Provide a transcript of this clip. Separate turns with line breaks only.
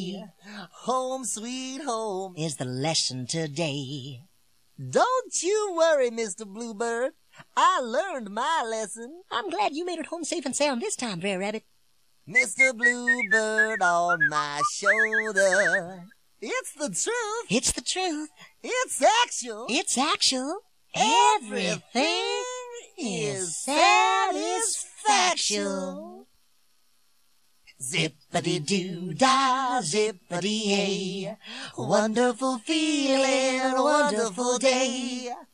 Home sweet home
is the lesson today.
Don't you worry, Mr. Bluebird. I learned my lesson.
I'm glad you made it home safe and sound this time, Brer Rabbit.
Mr. Bluebird on my shoulder. It's the truth.
It's the truth.
It's actual.
It's actual. Everything is satisfactual. Zippity-doo-dah, zippity-yay. Wonderful feeling, wonderful day.